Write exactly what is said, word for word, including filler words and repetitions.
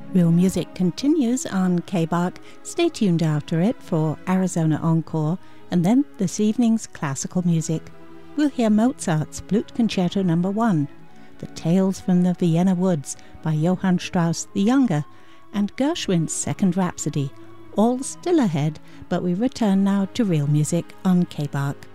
Real Music continues on K B A R C. Stay tuned after it for Arizona Encore and then this evening's classical music. We'll hear Mozart's Flute Concerto Number one, The Tales from the Vienna Woods by Johann Strauss the Younger, and Gershwin's Second Rhapsody. All still ahead, but we return now to Real Music on K B A R C.